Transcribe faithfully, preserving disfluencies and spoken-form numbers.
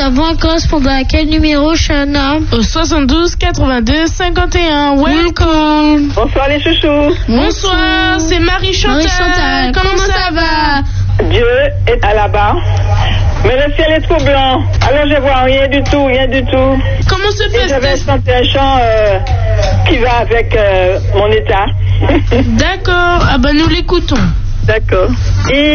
avons un correspondant à quel numéro, Chana? Au soixante-douze quatre-vingt-deux cinquante et un. Welcome. Bonsoir les chouchous. Bonsoir, c'est Marie-Chantal. Marie-Chantal, comment, comment ça va? Dieu est à là-bas. Mais le ciel est trop blanc. Alors je vois rien du tout, rien du tout. Comment se Et j'avais fait-ce? chanté un chant euh, qui va avec euh, mon état. D'accord, ah ben nous l'écoutons. D'accord. Et